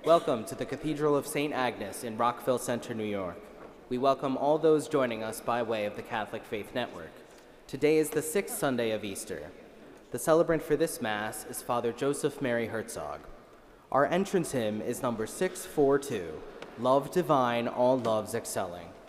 Welcome to the Cathedral of St. Agnes in Rockville Center, New York. We welcome all those joining us by way of the Catholic Faith Network. Today is the sixth Sunday of Easter. The celebrant for this Mass is Father Joseph Mary Herzog. Our entrance hymn is number 642, Love Divine, All Loves Excelling.